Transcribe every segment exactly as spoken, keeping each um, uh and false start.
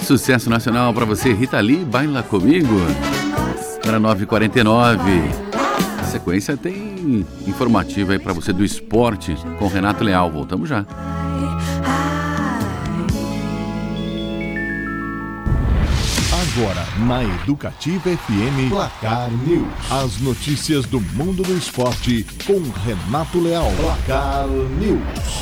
sucesso nacional para você, Rita Lee, Baila Comigo. Para nove e quarenta e nove. A sequência tem informativa aí para você do esporte com Renato Leal. Voltamos já. Agora, na Educativa F M, Placar News. As notícias do mundo do esporte com Renato Leal. Placar News.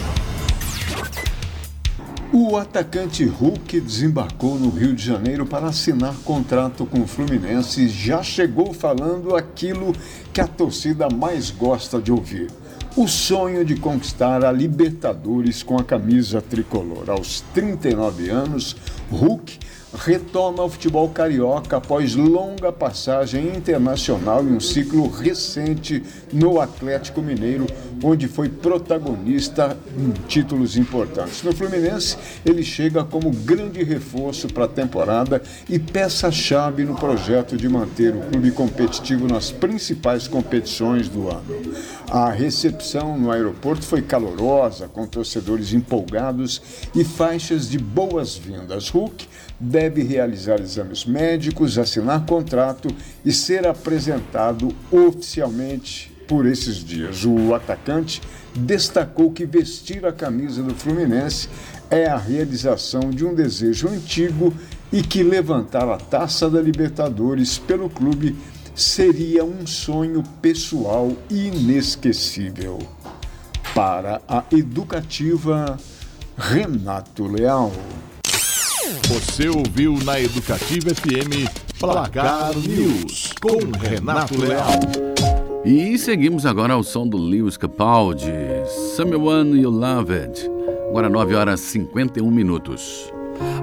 O atacante Hulk desembarcou no Rio de Janeiro para assinar contrato com o Fluminense e já chegou falando aquilo que a torcida mais gosta de ouvir. O sonho de conquistar a Libertadores com a camisa tricolor. Aos trinta e nove anos, Hulk retoma o futebol carioca após longa passagem internacional e um ciclo recente no Atlético Mineiro, onde foi protagonista em títulos importantes. No Fluminense, ele chega como grande reforço para a temporada e peça-chave no projeto de manter o clube competitivo nas principais competições do ano. A recepção no aeroporto foi calorosa, com torcedores empolgados e faixas de boas-vindas. Hulk deve realizar exames médicos, assinar contrato e ser apresentado oficialmente por esses dias. O atacante destacou que vestir a camisa do Fluminense é a realização de um desejo antigo e que levantar a taça da Libertadores pelo clube seria um sonho pessoal inesquecível. Para a Educativa, Renato Leal. Você ouviu na Educativa F M Placar News com Renato Leal. E seguimos agora ao som do Lewis Capaldi, Someone You Loved. Agora nove horas e cinquenta e um minutos.